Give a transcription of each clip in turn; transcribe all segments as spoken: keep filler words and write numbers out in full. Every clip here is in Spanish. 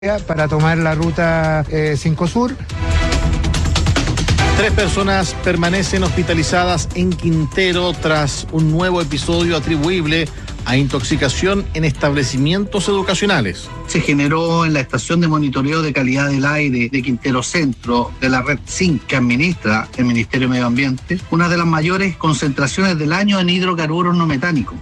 para tomar la ruta eh, cinco Sur. Tres personas permanecen hospitalizadas en Quintero tras un nuevo episodio atribuible a intoxicación en establecimientos educacionales. Se generó en la estación de monitoreo de calidad del aire de Quintero Centro, de la red C I N que administra el Ministerio de Medio Ambiente, una de las mayores concentraciones del año en hidrocarburos no metánicos.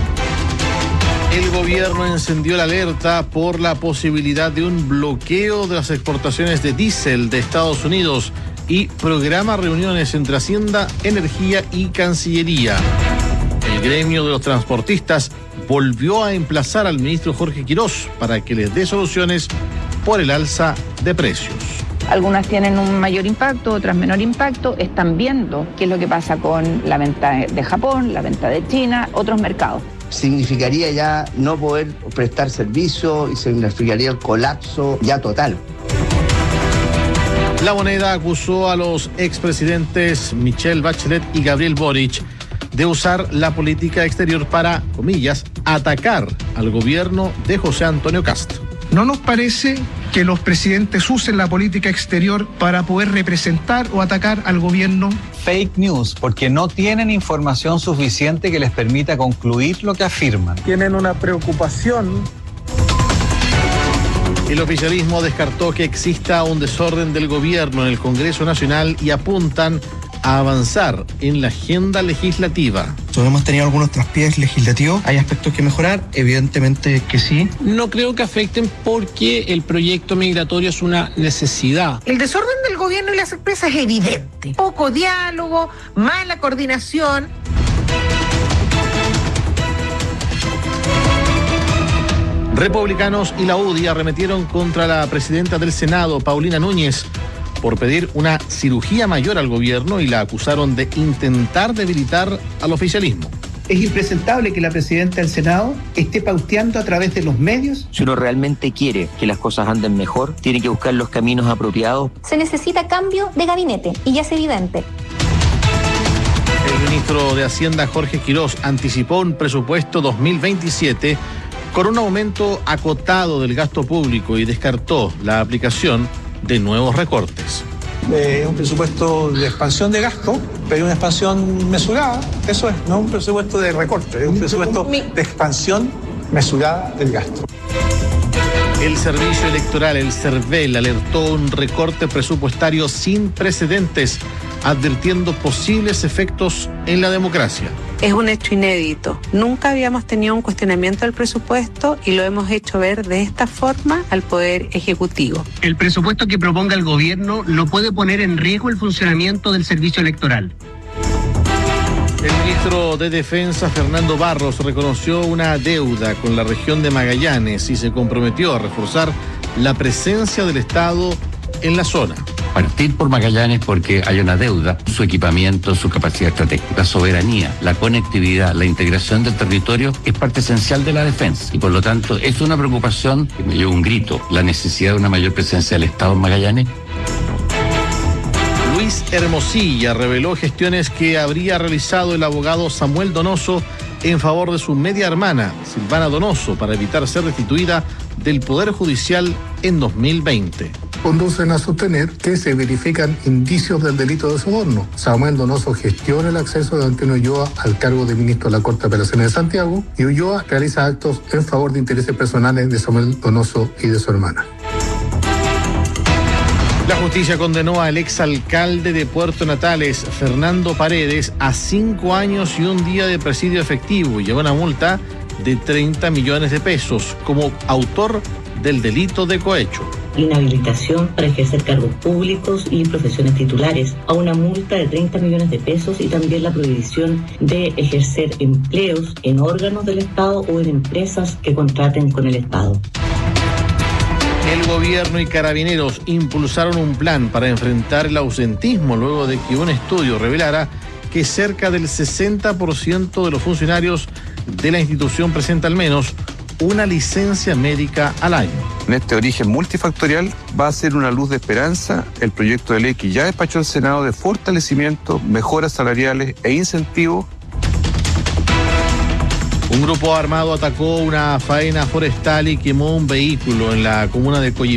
El gobierno encendió la alerta por la posibilidad de un bloqueo de las exportaciones de diésel de Estados Unidos y programa reuniones entre Hacienda, Energía y Cancillería. El gremio de los transportistas volvió a emplazar al ministro Jorge Quirós para que les dé soluciones por el alza de precios. Algunas tienen un mayor impacto, otras menor impacto. Están viendo qué es lo que pasa con la venta de Japón, la venta de China, otros mercados. Significaría ya no poder prestar servicio y significaría el colapso ya total. La Moneda acusó a los expresidentes Michelle Bachelet y Gabriel Boric de usar la política exterior para, comillas, atacar al gobierno de José Antonio Kast. No nos parece que los presidentes usen la política exterior para poder representar o atacar al gobierno. Fake news, porque no tienen información suficiente que les permita concluir lo que afirman. Tienen una preocupación. El oficialismo descartó que exista un desorden del gobierno en el Congreso Nacional y apuntan a avanzar en la agenda legislativa. Hemos tenido algunos traspiés legislativos, hay aspectos que mejorar, evidentemente que sí. No creo que afecten porque el proyecto migratorio es una necesidad. El desorden del gobierno y las empresas es evidente. Poco diálogo, mala coordinación. Republicanos y la U D I arremetieron contra la presidenta del Senado, Paulina Núñez, por pedir una cirugía mayor al gobierno y la acusaron de intentar debilitar al oficialismo. Es impresentable que la presidenta del Senado esté pauteando a través de los medios. Si uno realmente quiere que las cosas anden mejor, tiene que buscar los caminos apropiados. Se necesita cambio de gabinete y ya es evidente. El ministro de Hacienda, Jorge Quirós, anticipó un presupuesto dos mil veintisiete con un aumento acotado del gasto público y descartó la aplicación de nuevos recortes. Es eh, un presupuesto de expansión de gasto, pero una expansión mesurada, eso es, no un presupuesto de recorte, es un presupuesto de expansión mesurada del gasto. El Servicio Electoral, el CERVEL, alertó un recorte presupuestario sin precedentes, advirtiendo posibles efectos en la democracia. Es un hecho inédito. Nunca habíamos tenido un cuestionamiento del presupuesto y lo hemos hecho ver de esta forma al Poder Ejecutivo. El presupuesto que proponga el gobierno no puede poner en riesgo el funcionamiento del servicio electoral. El ministro de Defensa, Fernando Barros, reconoció una deuda con la región de Magallanes y se comprometió a reforzar la presencia del Estado en la zona. Partir por Magallanes porque hay una deuda, su equipamiento, su capacidad estratégica, la soberanía, la conectividad, la integración del territorio es parte esencial de la defensa y por lo tanto es una preocupación que me lleva un grito, la necesidad de una mayor presencia del Estado en Magallanes. Luis Hermosilla reveló gestiones que habría realizado el abogado Samuel Donoso en favor de su media hermana, Silvana Donoso, para evitar ser destituida del Poder Judicial en dos mil veinte. Conducen a sostener que se verifican indicios del delito de soborno. Samuel Donoso gestiona el acceso de Antonio Ulloa al cargo de ministro de la Corte de Apelaciones de Santiago y Ulloa realiza actos en favor de intereses personales de Samuel Donoso y de su hermana. La justicia condenó al exalcalde de Puerto Natales, Fernando Paredes, a cinco años y un día de presidio efectivo y llevó una multa de treinta millones de pesos como autor del delito de cohecho. Inhabilitación para ejercer cargos públicos y profesiones titulares, a una multa de treinta millones de pesos y también la prohibición de ejercer empleos en órganos del Estado o en empresas que contraten con el Estado. El gobierno y carabineros impulsaron un plan para enfrentar el ausentismo luego de que un estudio revelara que cerca del sesenta por ciento de los funcionarios de la institución presenta al menos una licencia médica al año. En este origen multifactorial va a ser una luz de esperanza el proyecto de ley que ya despachó el Senado de fortalecimiento, mejoras salariales e incentivos. Un grupo armado atacó una faena forestal y quemó un vehículo en la comuna de Coyhaique.